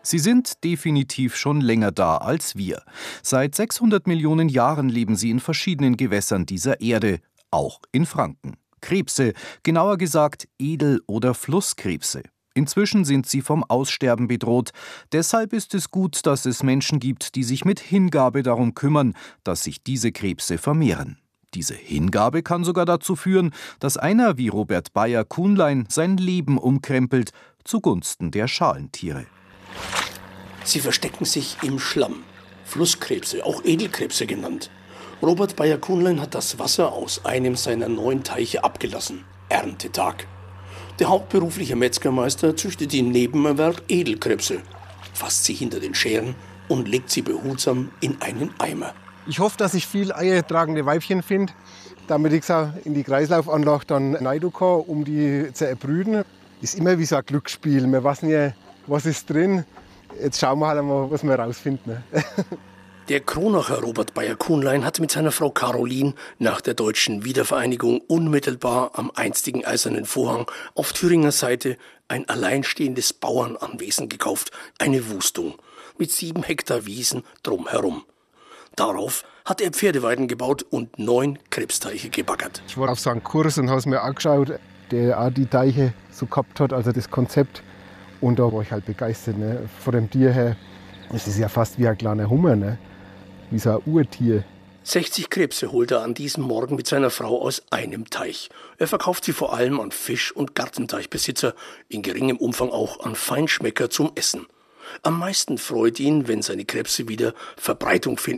Sie sind definitiv schon länger da als wir. Seit 600 Millionen Jahren leben sie in verschiedenen Gewässern dieser Erde, auch in Franken. Krebse, genauer gesagt Edel- oder Flusskrebse. Inzwischen sind sie vom Aussterben bedroht. Deshalb ist es gut, dass es Menschen gibt, die sich mit Hingabe darum kümmern, dass sich diese Krebse vermehren. Diese Hingabe kann sogar dazu führen, dass einer wie Robert Bayer-Kuhnlein sein Leben umkrempelt zugunsten der Schalentiere. Sie verstecken sich im Schlamm. Flusskrebse, auch Edelkrebse genannt. Robert Bayer-Kuhnlein hat das Wasser aus einem seiner 9 Teiche abgelassen. Erntetag. Der hauptberufliche Metzgermeister züchtet im Nebenerwerb Edelkrebse, fasst sie hinter den Scheren und legt sie behutsam in einen Eimer. Ich hoffe, dass ich viel eiertragende Weibchen finde, damit ich in die Kreislaufanlage dann rein kann, um die zu erbrüten. Ist immer wie so ein Glücksspiel. Wir wissen ja, was ist drin. Jetzt schauen wir halt mal, was wir rausfinden. Der Kronacher Robert Bayer-Kuhnlein hat mit seiner Frau Caroline nach der deutschen Wiedervereinigung unmittelbar am einstigen Eisernen Vorhang auf Thüringer Seite ein alleinstehendes Bauernanwesen gekauft, eine Wustung, mit 7 Hektar Wiesen drumherum. Darauf hat er Pferdeweiden gebaut und 9 Krebsteiche gebaggert. Ich war auf so einem Kurs und habe es mir angeschaut, der auch die Teiche so gehabt hat, also das Konzept. Und da war ich halt begeistert, ne? Von dem Tier her. Es ist ja fast wie ein kleiner Hummer, ne? Wie so ein Urtier. 60 Krebse holt er an diesem Morgen mit seiner Frau aus einem Teich. Er verkauft sie vor allem an Fisch- und Gartenteichbesitzer, in geringem Umfang auch an Feinschmecker zum Essen. Am meisten freut ihn, wenn seine Krebse wieder Verbreitung finden